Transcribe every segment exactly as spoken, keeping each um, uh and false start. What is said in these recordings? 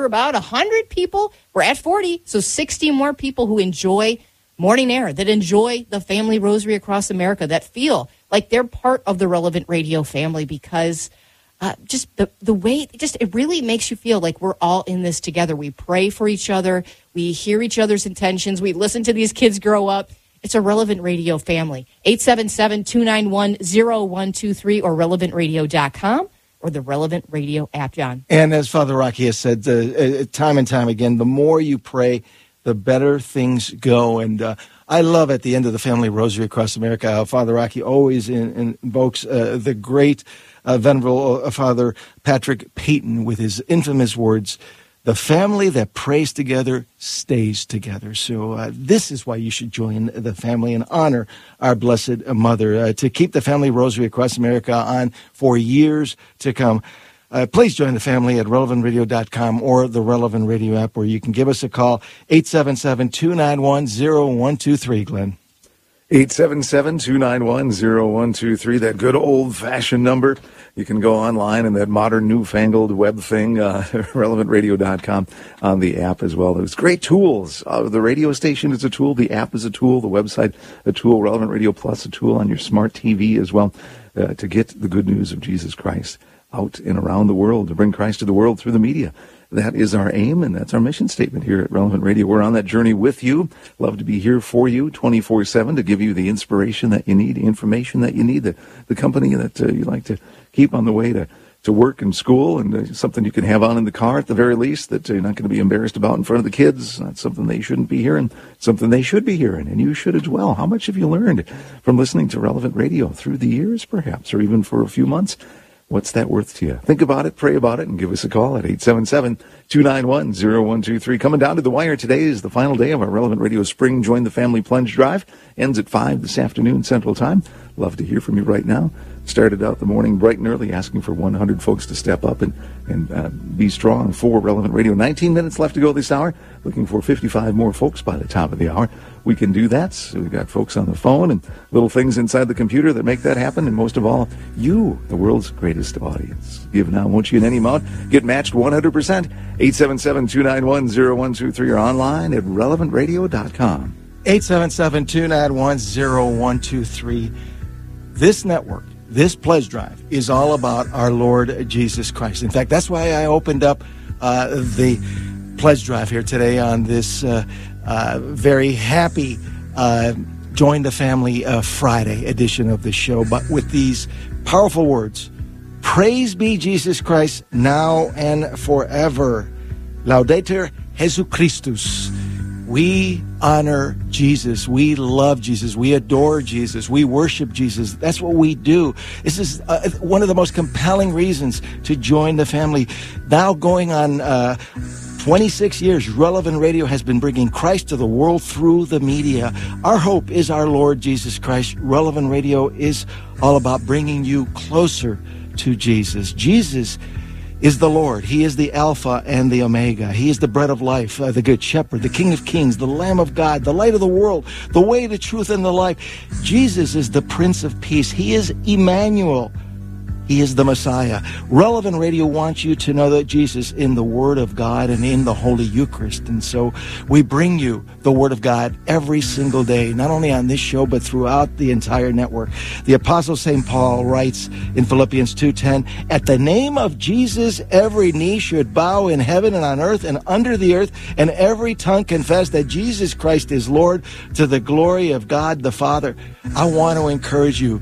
for about one hundred people. We're at forty, so sixty more people who enjoy Morning Air, that enjoy the Family Rosary across America, that feel like they're part of the Relevant Radio family, because uh, just the, the way, just it really makes you feel like we're all in this together. We pray for each other. We hear each other's intentions. We listen to these kids grow up. It's a Relevant Radio family. eight seven seven, two nine one, zero one two three or relevant radio dot com or the Relevant Radio app, John. And as Father Rocky has said uh, time and time again, the more you pray, the better things go. And uh, I love at the end of the Family Rosary across America how Father Rocky always in, in invokes uh, the great uh, venerable uh, Father Patrick Peyton with his infamous words, "The family that prays together stays together." So uh, this is why you should join the family and honor our Blessed Mother, uh, to keep the Family Rosary across America on for years to come. Uh, please join the family at relevant radio dot com or the Relevant Radio app, where you can give us a call, eight seven seven, two nine one, zero one two three, Glenn. eight seven seven, two nine one, zero one two three, that good old-fashioned number. You can go online and that modern, newfangled web thing, uh, relevant radio dot com, on the app as well. There's great tools. Uh, the radio station is a tool. The app is a tool. The website, a tool. Relevant Radio Plus, a tool on your smart T V as well, uh, to get the good news of Jesus Christ out and around the world, to bring Christ to the world through the media. That is our aim, and that's our mission statement here at Relevant Radio. We're on that journey with you. Love to be here for you twenty-four seven to give you the inspiration that you need, the information that you need, the, the company that uh, you like to keep on the way to, to work and school, and uh, something you can have on in the car at the very least that you're not going to be embarrassed about in front of the kids. That's something they shouldn't be hearing, something they should be hearing, and you should as well. How much have you learned from listening to Relevant Radio through the years, perhaps, or even for a few months? What's that worth to you? Think about it, pray about it, and give us a call at eight seven seven, two nine one, zero one two three. Coming down to the wire today is the final day of our Relevant Radio Spring Join the Family Pledge Drive. Ends at five this afternoon Central Time. Love to hear from you right now. Started out the morning bright and early, asking for one hundred folks to step up and, and uh, be strong for Relevant Radio. nineteen minutes left to go this hour. Looking for fifty-five more folks by the top of the hour. We can do that. So we've got folks on the phone and little things inside the computer that make that happen. And most of all, you, the world's greatest audience. Give now, won't you, in any amount. Get matched one hundred percent. eight seven seven, two nine one, zero one two three or online at relevant radio dot com. eight seven seven, two nine one, zero one two three. This network, this pledge drive, is all about our Lord Jesus Christ. In fact, that's why I opened up uh, the pledge drive here today on this uh, uh, very happy uh, Join the Family uh, Friday edition of the show, but with these powerful words: praise be Jesus Christ, now and forever. Laudetur Jesus Christus. We honor Jesus. We love Jesus. We adore Jesus. We worship Jesus. That's what we do. This is uh, one of the most compelling reasons to join the family. Now going on uh, twenty-six years, Relevant Radio has been bringing Christ to the world through the media. Our hope is our Lord Jesus Christ. Relevant Radio is all about bringing you closer to Jesus. Jesus is the Lord. He is the Alpha and the Omega. He is the bread of life, uh, the Good Shepherd, the King of Kings, the Lamb of God, the light of the world, the way, the truth, and the life. Jesus is the Prince of Peace. He is Emmanuel. He is the Messiah. Relevant Radio wants you to know that Jesus in the Word of God and in the Holy Eucharist. And so we bring you the Word of God every single day, not only on this show, but throughout the entire network. The Apostle Saint Paul writes in Philippians two ten, "At the name of Jesus, every knee should bow in heaven and on earth and under the earth, and every tongue confess that Jesus Christ is Lord, to the glory of God the Father." I want to encourage you,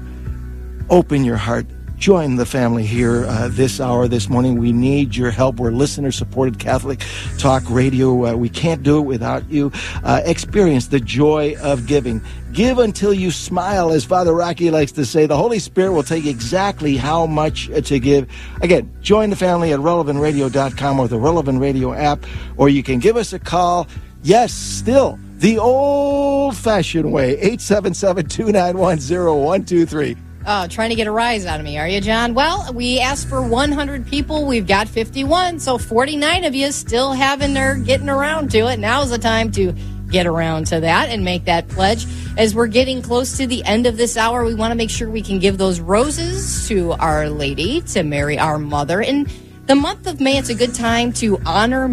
open your heart. Join the family here uh, this hour, this morning. We need your help. We're listener-supported Catholic Talk Radio. Uh, we can't do it without you. Uh, experience the joy of giving. Give until you smile, as Father Rocky likes to say. The Holy Spirit will tell you exactly how much to give. Again, join the family at relevant radio dot com or the Relevant Radio app, or you can give us a call. Yes, still the old-fashioned way, eight seven seven, two nine one, zero one two three. Oh, trying to get a rise out of me, are you, John? Well, we asked for one hundred people. We've got fifty-one, so forty-nine of you still having their getting around to it. Now's the time to get around to that and make that pledge. As we're getting close to the end of this hour, we want to make sure we can give those roses to Our Lady, to Mary, our mother. In the month of May, it's a good time to honor